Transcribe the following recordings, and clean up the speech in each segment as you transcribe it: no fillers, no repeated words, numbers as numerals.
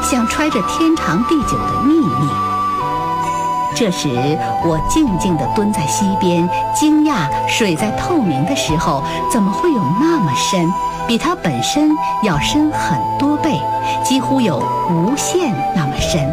像揣着天长地久的秘密。这时，我静静地蹲在溪边，惊讶水在透明的时候怎么会有那么深，比它本身要深很多倍，几乎有无限那么深。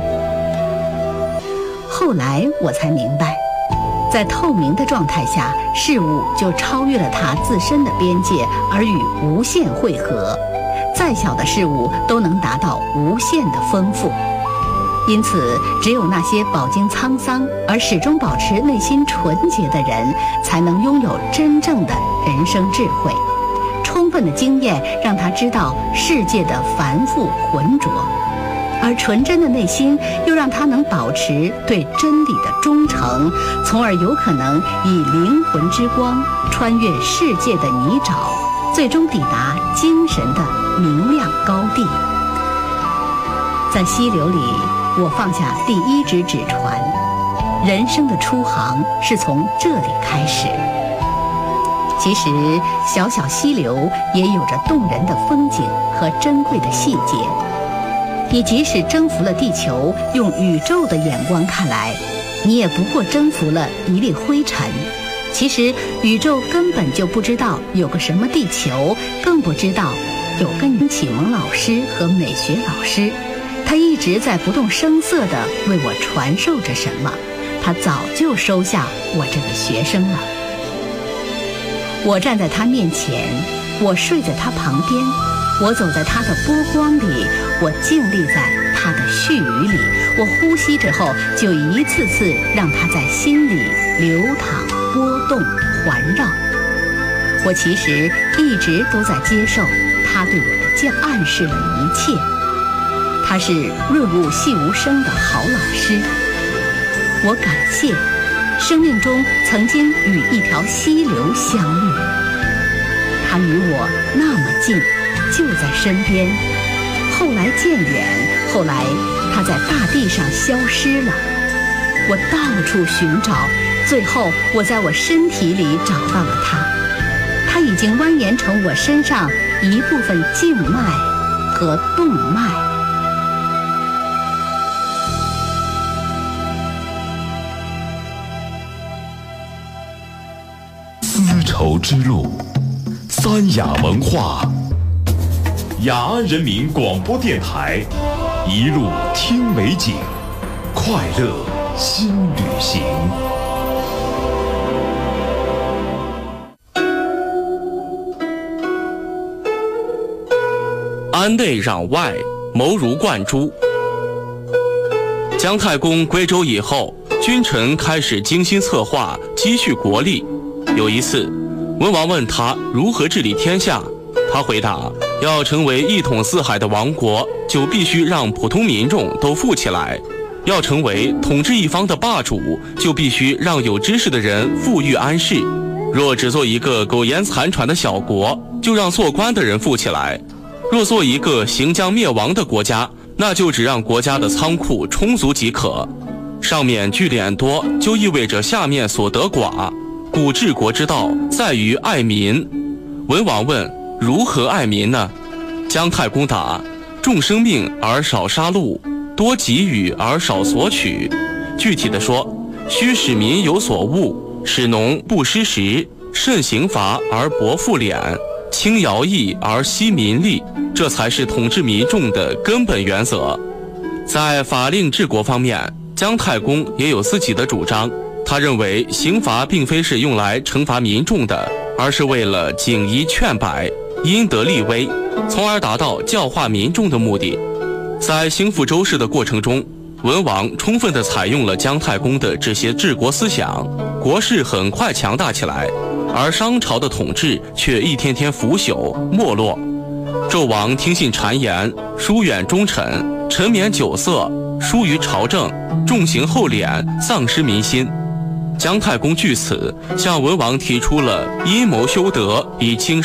后来我才明白，在透明的状态下，事物就超越了它自身的边界，而与无限汇合，再小的事物都能达到无限的丰富。因此，只有那些饱经沧桑而始终保持内心纯洁的人，才能拥有真正的人生智慧。充分的经验让他知道世界的繁复浑浊，而纯真的内心又让他能保持对真理的忠诚，从而有可能以灵魂之光穿越世界的泥沼，最终抵达精神的明亮高地。在溪流里，我放下第一只纸船，人生的出航是从这里开始。其实，小小溪流也有着动人的风景和珍贵的细节。你即使征服了地球，用宇宙的眼光看来，你也不过征服了一粒灰尘。其实，宇宙根本就不知道有个什么地球，更不知道有个你启蒙老师和美学老师。他一直在不动声色地为我传授着什么，他早就收下我这个学生了。我站在他面前，我睡在他旁边，我走在他的波光里，我静立在他的絮语里，我呼吸之后就一次次让他在心里流淌、波动、环绕。我其实一直都在接受他对我的暗示了一切。他是润物细无声的好老师，我感谢生命中曾经与一条溪流相遇，他与我那么近，就在身边。后来渐远，后来他在大地上消失了。我到处寻找，最后我在我身体里找到了他。他已经蜿蜒成我身上一部分静脉和动脉。 丝绸之路，三雅文化，雅安人民广播电台，一路听美景，快乐新旅行。 安内攘外，谋如灌珠。姜太公归周以后，君臣开始精心策划，积蓄国力。有一次，文王问他如何治理天下，他回答：要成为一统四海的王国，就必须让普通民众都富起来；要成为统治一方的霸主，就必须让有知识的人富裕安适。若只做一个苟延残喘的小国，就让做官的人富起来；若做一个行将灭亡的国家，那就只让国家的仓库充足即可。上面聚敛多，就意味着下面所得寡。故治国之道在于爱民。文王问：如何爱民呢？姜太公答：重生命而少杀戮，多给予而少索取。具体的说，须使民有所恶，使农不失时，慎刑罚而薄赋敛，轻徭役而息民力，这才是统治民众的根本原则。在法令治国方面，姜太公也有自己的主张。他认为刑罚并非是用来惩罚民众的，而是为了警夷劝百，因德立威，从而达到教化民众的目的。在兴复周氏的过程中，文王充分地采用了姜太公的这些治国思想，国势很快强大起来，而商朝的统治却一天天腐朽没落。纣王听信谗言，疏远忠臣，沉湎酒色，疏于朝政，重刑厚敛，丧失民心。姜太公据此向文王提出了阴谋修德以清